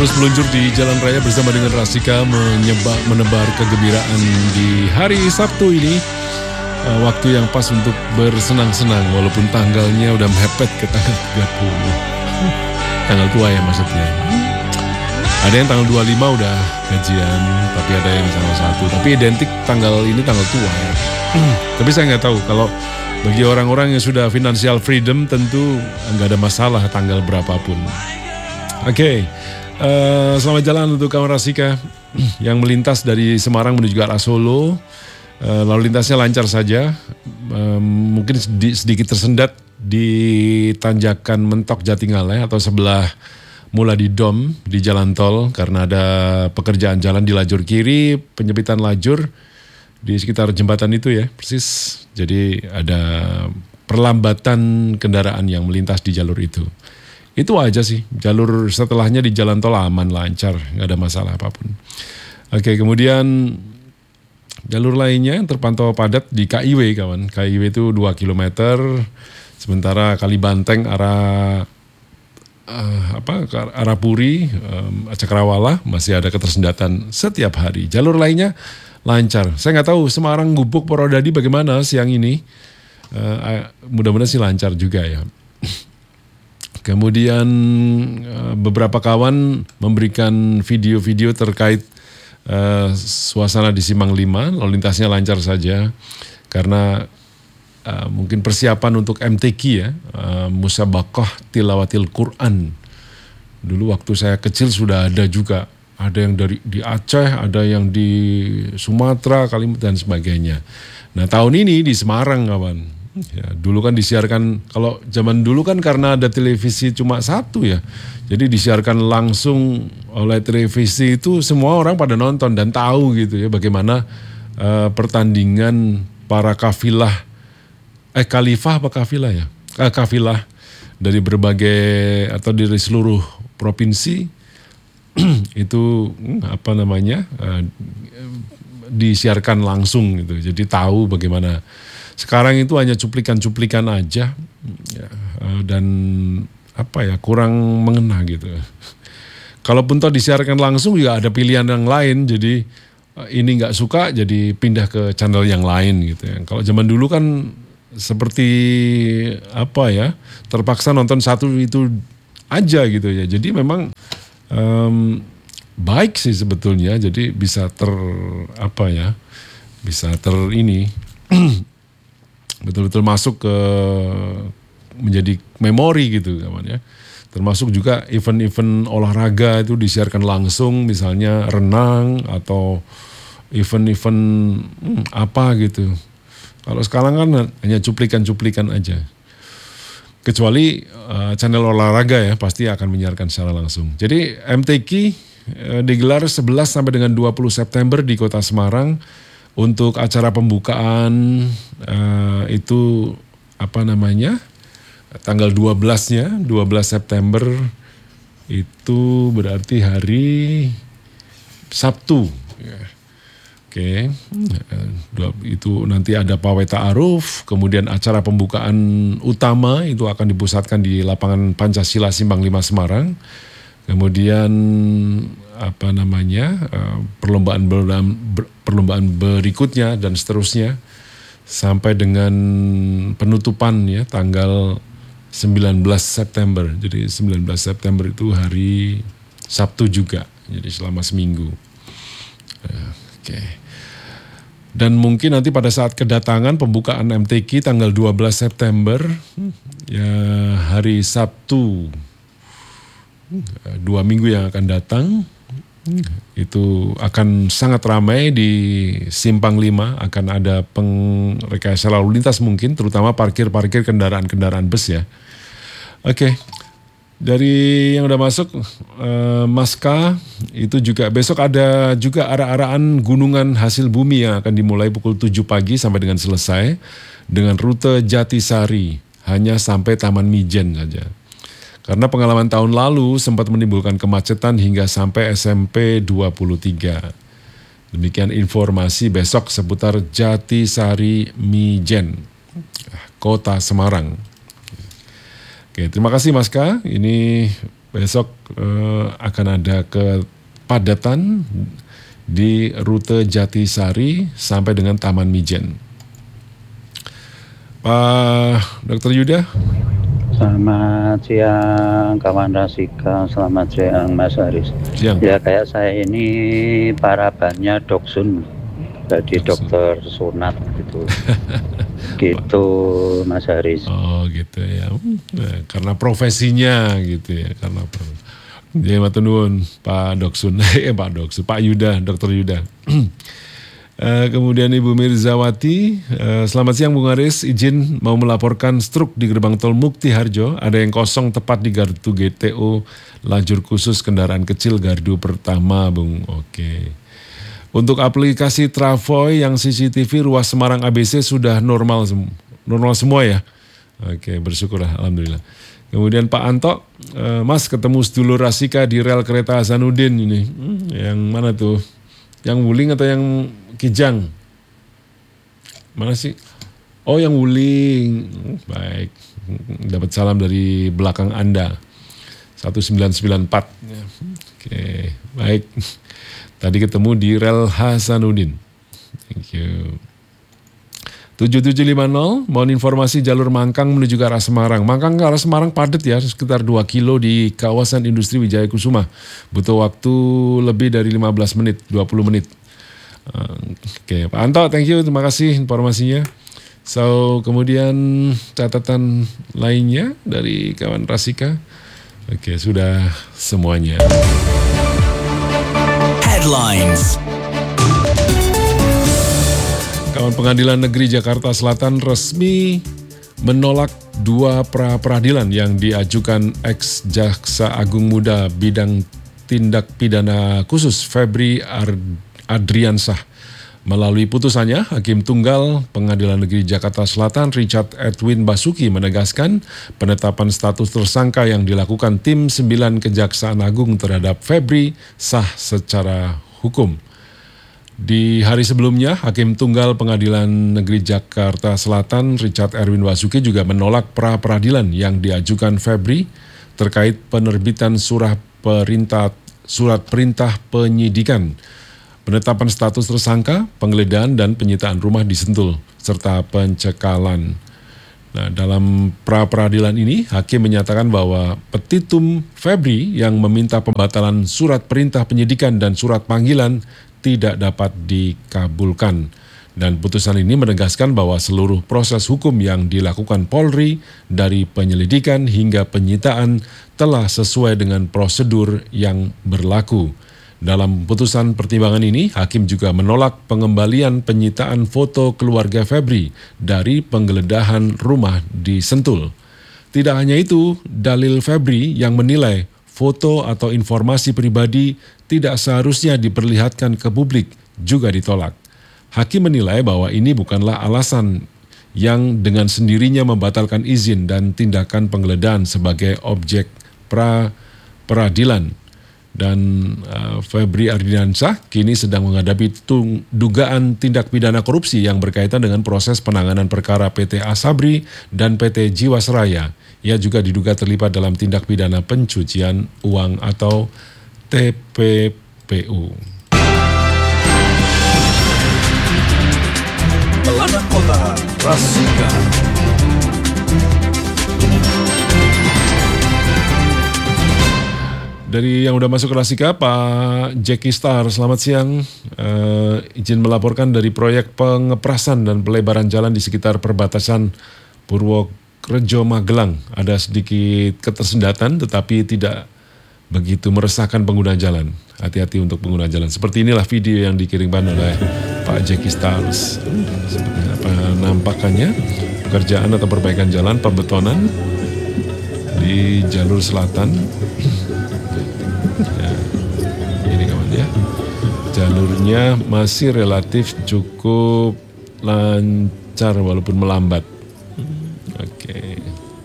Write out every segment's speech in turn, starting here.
Terus meluncur di jalan raya bersama dengan Rasika menebar kegembiraan di hari Sabtu ini. Waktu yang pas untuk bersenang-senang walaupun tanggalnya udah mepet ke tanggal 30. Tanggal tua ya maksudnya. Ada yang tanggal 25 udah gajian, tapi ada yang tanggal 1. Tapi identik tanggal ini tanggal tua ya. Tapi saya nggak tahu kalau bagi orang-orang yang sudah financial freedom tentu nggak ada masalah tanggal berapapun. Oke. Selamat jalan untuk kawan Rasika yang melintas dari Semarang menuju ke arah Solo. Lalu lintasnya lancar saja. Mungkin sedikit tersendat di tanjakan Mentok Jatingaleh atau sebelah Mula di Dom di jalan tol karena ada pekerjaan jalan di lajur kiri, penyempitan lajur di sekitar jembatan itu ya, persis. Jadi ada perlambatan kendaraan yang melintas di jalur itu. Itu aja sih, jalur setelahnya di jalan tol aman, lancar, nggak ada masalah apapun. Oke, kemudian jalur lainnya yang terpantau padat di KIW kawan. KIW itu 2 km, sementara Kalibanteng arah arah Puri, Cakrawala masih ada ketersendatan setiap hari. Jalur lainnya lancar. Saya nggak tahu Semarang Gubuk Purwodadi bagaimana siang ini. Mudah-mudahan sih lancar juga ya. Kemudian beberapa kawan memberikan video-video terkait suasana di Simpang 5, lalu lintasnya lancar saja karena mungkin persiapan untuk MTQ ya, Musabaqah Tilawatil Quran. Dulu waktu saya kecil sudah ada juga, ada yang di Aceh, ada yang di Sumatera, Kalimantan dan sebagainya. Nah tahun ini di Semarang kawan. Ya, dulu kan disiarkan, kalau zaman dulu kan karena ada televisi cuma satu ya, jadi disiarkan langsung oleh televisi itu semua orang pada nonton dan tahu gitu ya bagaimana pertandingan para kafilah, kafilah ya, kafilah dari berbagai atau dari seluruh provinsi itu disiarkan langsung gitu, jadi tahu bagaimana. Sekarang itu hanya cuplikan-cuplikan aja ya, dan kurang mengena gitu. Kalaupun toh disiarkan langsung juga ada pilihan yang lain, jadi ini nggak suka jadi pindah ke channel yang lain gitu ya. Kalau zaman dulu kan seperti terpaksa nonton satu itu aja gitu ya. Jadi memang baik sih sebetulnya, jadi bisa betul-betul masuk ke menjadi memori gitu kawan ya. Termasuk juga event-event olahraga itu disiarkan langsung, misalnya renang atau event-event gitu. Kalau sekarang kan hanya cuplikan-cuplikan aja. Kecuali channel olahraga ya pasti akan menyiarkan secara langsung. Jadi MTQ digelar 11 sampai dengan 20 September di Kota Semarang. Untuk acara pembukaan itu tanggal 12-nya, 12 September itu berarti hari Sabtu. Oke. Itu nanti ada pawai ta'aruf, kemudian acara pembukaan utama itu akan dipusatkan di lapangan Pancasila Simpang 5 Semarang. Kemudian perlombaan berikutnya dan seterusnya sampai dengan penutupan ya tanggal 19 September. Jadi 19 September itu hari Sabtu juga. Jadi selama seminggu. Oke. Dan mungkin nanti pada saat kedatangan pembukaan MTQ tanggal 12 September ya hari Sabtu 2 minggu yang akan datang itu akan sangat ramai di Simpang 5, akan ada rekayasa lalu lintas mungkin, terutama parkir kendaraan-kendaraan bus ya. Oke. Dari yang udah masuk, Maska, itu juga besok ada juga arah-arahan gunungan hasil bumi yang akan dimulai pukul 7 pagi sampai dengan selesai dengan rute Jatisari, hanya sampai Taman Mijen saja. Karena pengalaman tahun lalu sempat menimbulkan kemacetan hingga sampai SMP 23. Demikian informasi besok seputar Jatisari Mijen, Kota Semarang. Oke, terima kasih Maska. Ini besok akan ada kepadatan di rute Jatisari sampai dengan Taman Mijen. Pak Dr. Yuda. Selamat siang kawan Rasika, selamat siang Mas Haris. Siang. Ya kayak saya ini parabannya Doksun, jadi dokter sunat gitu. Gitu Mas Haris. Oh gitu ya, karena profesinya gitu ya, karena jadi matur nuwun Pak Doksun, Pak Yuda, Dr. Yuda. Kemudian Ibu Mirzawati, selamat siang Bung Haris, izin mau melaporkan struk di gerbang tol Mukti Harjo, ada yang kosong tepat di gardu GTO lajur khusus kendaraan kecil gardu pertama Bung. Oke. Untuk aplikasi Travoy yang CCTV ruas Semarang ABC sudah normal semua ya. Oke, bersyukurlah, alhamdulillah. Kemudian Pak Anto, Mas ketemu sedulur Rasika di rel kereta Hasanuddin ini. Yang mana tuh? Yang Wuling atau yang Kijang? Mana sih? Oh yang Wuling. Baik, dapat salam dari belakang Anda. 1994. Oke, baik. Tadi ketemu di rel Hasanuddin. Thank you. 7750, mohon informasi jalur Mangkang menuju ke arah Semarang. Mangkang ke arah Semarang padat ya, sekitar 2 kilo di kawasan industri Wijaya Kusuma. Butuh waktu lebih dari 15 menit, 20 menit. Oke, Pak Anto, thank you, terima kasih informasinya. So, kemudian catatan lainnya dari kawan Rasika. Oke, sudah semuanya. Headlines. Kawan Pengadilan Negeri Jakarta Selatan resmi menolak 2 pra-peradilan yang diajukan ex-Jaksa Agung Muda bidang tindak pidana khusus Febri Adriansah. Melalui putusannya, Hakim Tunggal Pengadilan Negeri Jakarta Selatan Richard Edwin Basuki menegaskan penetapan status tersangka yang dilakukan tim 9 Kejaksaan Agung terhadap Febri sah secara hukum. Di hari sebelumnya, Hakim Tunggal Pengadilan Negeri Jakarta Selatan Richard Erwin Basuki juga menolak pra-peradilan yang diajukan Febri terkait penerbitan surat perintah penyidikan, penetapan status tersangka, penggeledahan dan penyitaan rumah di Sentul, serta pencekalan. Nah, dalam pra-peradilan ini, Hakim menyatakan bahwa petitum Febri yang meminta pembatalan surat perintah penyidikan dan surat panggilan tidak dapat dikabulkan. Dan putusan ini menegaskan bahwa seluruh proses hukum yang dilakukan Polri dari penyelidikan hingga penyitaan telah sesuai dengan prosedur yang berlaku. Dalam putusan pertimbangan ini, Hakim juga menolak pengembalian penyitaan foto keluarga Febri dari penggeledahan rumah di Sentul. Tidak hanya itu, dalil Febri yang menilai foto atau informasi pribadi tidak seharusnya diperlihatkan ke publik juga ditolak. Hakim menilai bahwa ini bukanlah alasan yang dengan sendirinya membatalkan izin dan tindakan penggeledahan sebagai objek pra-peradilan. Dan Febri Ardiansah kini sedang menghadapi dugaan tindak pidana korupsi yang berkaitan dengan proses penanganan perkara PT Asabri dan PT Jiwasraya. Ia juga diduga terlibat dalam tindak pidana pencucian uang atau TPPU. Pelana Kota Rasika. Dari yang udah masuk ke Rasika, Pak Jackie Star, selamat siang. Izin melaporkan dari proyek pengeprasan dan pelebaran jalan di sekitar perbatasan Purworejo Magelang. Ada sedikit ketersendatan tetapi tidak begitu meresahkan pengguna jalan. Hati-hati untuk pengguna jalan. Seperti inilah video yang dikirimkan oleh Pak Jackie Stars. Seperti apa nampakannya, pekerjaan atau perbaikan jalan, pembetonan di jalur selatan. Ya, ini kawan ya. Jalurnya masih relatif cukup lancar walaupun melambat. Oke.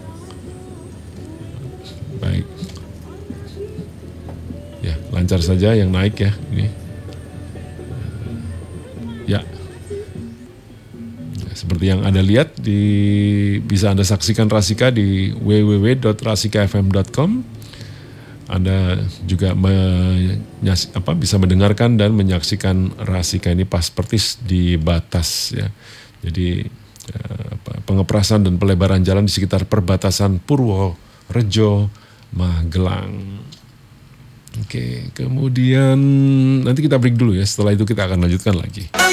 Baik. Ya, lancar saja yang naik ya ini. Ya. Seperti yang Anda lihat bisa Anda saksikan Rasika di www.rasikafm.com. Anda juga bisa mendengarkan dan menyaksikan Rasika ini pas persis di batas ya. Jadi pengeprasan dan pelebaran jalan di sekitar perbatasan Purworejo, Magelang. Oke, kemudian nanti kita break dulu ya. Setelah itu kita akan lanjutkan lagi.